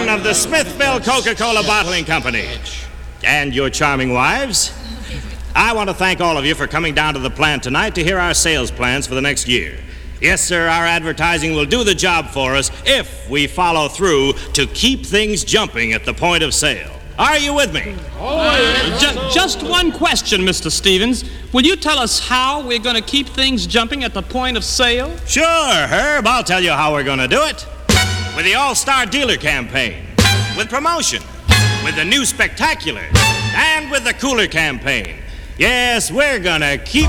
chairman of the Smithville Coca-Cola Bottling Company. And your charming wives. I want to thank all of you for coming down to the plant tonight to hear our sales plans for the next year. Yes, sir, our advertising will do the job for us if we follow through to keep things jumping at the point of sale. Are you with me? Just one question, Mr. Stevens. Will you tell us how we're going to keep things jumping at the point of sale? Sure, Herb. I'll tell you how we're going to do it. With the All-Star Dealer campaign, with promotion, with the new Spectacular, and with the Cooler campaign. Yes, we're going to keep